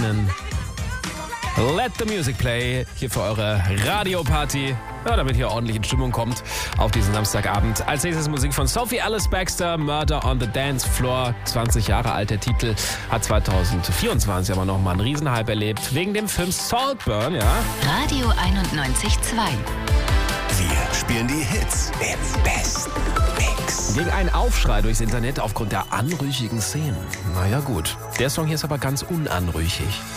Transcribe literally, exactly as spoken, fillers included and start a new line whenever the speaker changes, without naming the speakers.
Shannon. Let the Music Play hier für eure Radioparty. Ja, damit hier ordentlich in Stimmung kommt auf diesen Samstagabend. Als nächstes Musik von Sophie Alice Baxter, Murder on the Dance Floor. zwanzig Jahre alt der Titel, hat zwanzig vierundzwanzig aber nochmal einen Riesenhype erlebt. Wegen dem Film Saltburn, ja.
Radio einundneunzig Komma zwei.
Wir spielen die Hits im besten Mix.
Gegen einen Aufschrei durchs Internet aufgrund der anrüchigen Szenen. Naja gut, der Song hier ist aber ganz unanrüchig.